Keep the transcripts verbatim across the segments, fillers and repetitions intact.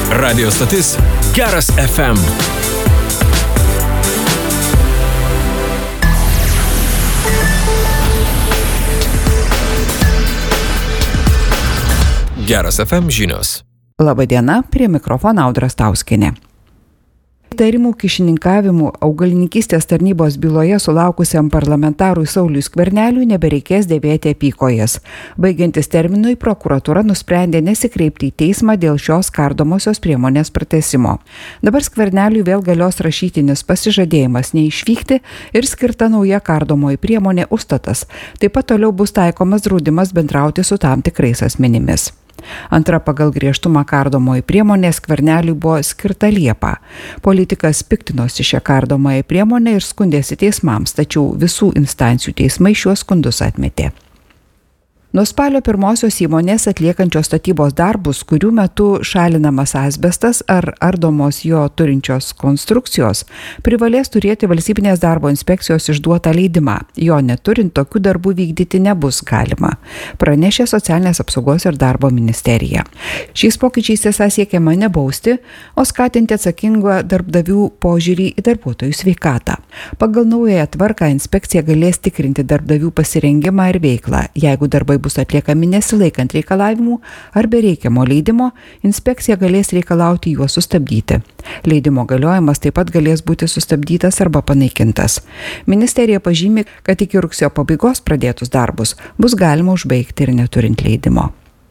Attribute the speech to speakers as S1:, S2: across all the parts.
S1: Radio stotis Geras F M. Geras F M žinios.
S2: Labadiena, prie mikrofono Audra Stauskienė. Įtarimų kyšininkavimų augalininkystės tarnybos byloje sulaukusiam parlamentarui Sauliui Skverneliui nebereikės dėvėti apykojes. Baigiantis terminui, prokuratūra nusprendė nesikreipti į teismą dėl šios kardomosios priemonės pratęsimo. Dabar Skverneliui vėl galios rašytinis pasižadėjimas neišvykti ir skirta nauja kardomoji priemonė užstatas. Taip pat toliau bus taikomas draudimas bendrauti su tam tikrais asmenimis. Antra pagal griežtumą kardomoji priemonė Skverneliui buvo skirta Liepą. Politikas piktinosi šią kardomąją priemonę ir skundėsi teismams, tačiau visų instancijų teismai šiuos skundus atmetė. Nuo spalio pirmosios įmonės atliekančios statybos darbus, kurių metu šalinamas asbestas ar ardomos jo turinčios konstrukcijos, privalės turėti valstybinės darbo inspekcijos išduotą leidimą. Jo neturint tokių darbų vykdyti nebus galima, pranešė Socialinės apsaugos ir darbo ministerija. Šiais pokyčiais esą siekiama nebausti, o skatinti atsakingą darbdavių požiūrį į darbuotojų sveikatą. Pagal naująją tvarką inspekcija galės tikrinti darbdavių pasirengimą ir veiklą. Jeigu darbai bus atliekami nesilaikant reikalavimų ar be reikiamo leidimo, inspekcija galės reikalauti juos sustabdyti. Leidimo galiojimas taip pat galės būti sustabdytas arba panaikintas. Ministerija pažymi, kad iki rugsėjo pabaigos pradėtus darbus bus galima užbaigti ir neturint leidimo.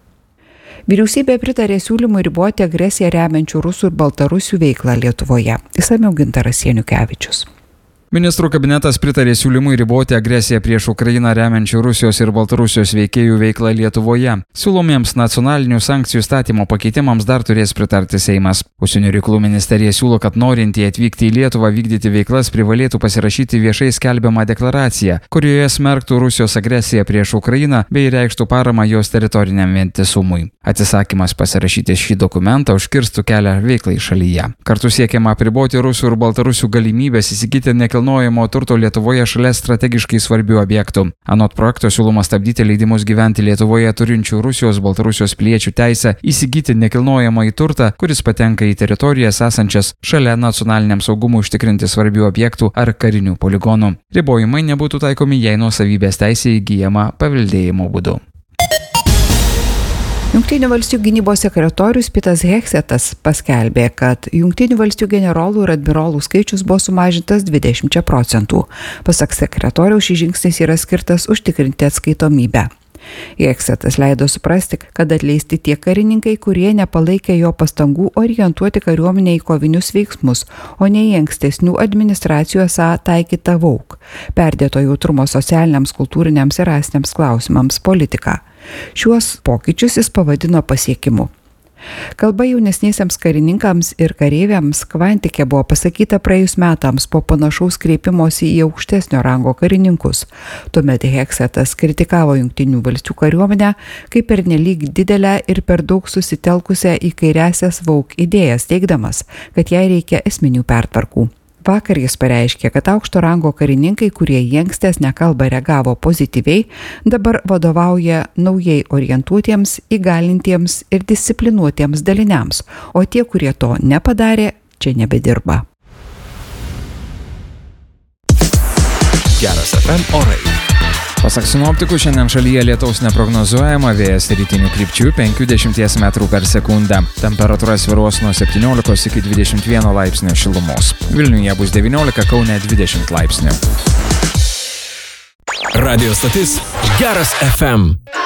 S2: Vyriausybė pritarė siūlymui riboti agresiją remiančių rusų ir baltarusių veiklą Lietuvoje. Išsamiau Gintaras Janukevičius.
S3: Ministrų kabinetas pritarė siūlymui riboti agresiją prieš Ukrainą remiančių Rusijos ir Baltarusijos veikėjų veiklą Lietuvoje. Siūlomiems nacionalinių sankcijų statymo pakeitimams dar turės pritarti Seimas. Užsienio reikalų ministerija siūlo, kad norintieji atvykti į Lietuvą vykdyti veiklas privalėtų pasirašyti viešai skelbiamą deklaraciją, kurioje smerktų Rusijos agresiją prieš Ukrainą bei reikštų paramą jos teritoriniam vientisumui. Atsisakymas pasirašyti šį dokumentą užkirstų kelią veiklai šalyje. Kartu siekiama apriboti rusų ir baltarusių galimybės įsigyti nekilnojamo turto Lietuvoje šalia strategiškai svarbių objektų. Anot projekto siūloma stabdyti leidimus gyventi Lietuvoje turinčių Rusijos, Baltarusijos piliečių teisę įsigyti nekilnojamą į turtą, kuris patenka į teritorijas esančias šalia nacionaliniam saugumui užtikrinti svarbių objektų ar karinių poligonų. Ribojimai nebūtų taikomi, jei nuosavybės teisė įgyjama paveldėjimo būdu.
S2: Jungtinių valstijų gynybos sekretorius Pitas Heksetas paskelbė, kad Jungtinių valstijų generolų ir admirolų skaičius buvo sumažintas dvidešimt procentų. Pasak sekretoriaus, šis žingsnis yra skirtas užtikrinti atskaitomybę. Heksetas leido suprasti, kad atleisti tie karininkai, kurie nepalaikė jo pastangų orientuoti kariuomenę į kovinius veiksmus, o ne į ankstesnių administracijų esą taikytą vauk, perdėto jautrumo socialiniams, kultūriniams ir rasiniams klausimams politiką. Šiuos pokyčius jis pavadino pasiekimu. Kalba jaunesniesiems karininkams ir kareiviams Kvantike buvo pasakyta praėjus metams po panašaus kreipimosi į aukštesnio rango karininkus. Tuomet Heksetas kritikavo Jungtinių valstijų kariuomenę kaip pernelyg didelę ir per daug susitelkusią į kairiąsias vauk idėjas, teigdamas, kad jai reikia esminių pertvarkų. Vakar jis pareiškė, kad aukšto rango karininkai, kurie į ankstesnę kalbą reagavo pozityviai, dabar vadovauja naujai orientuotiems, įgalintiems ir disciplinuotiems daliniams, o tie, kurie to nepadarė, čia nebedirba.
S1: Geras F M orai.
S3: Pasak sinoptikų, šiandien šalyje lietaus neprognozuojama, vėjas rytinių krypčių penki dešimties metrų per sekundę. Temperatūra svyruos nuo septyniolikos iki dvidešimt vieno laipsnio šilumos. Vilniuje bus devyniolika, Kaune dvidešimt laipsnių.
S1: Radio stotis Geras F M.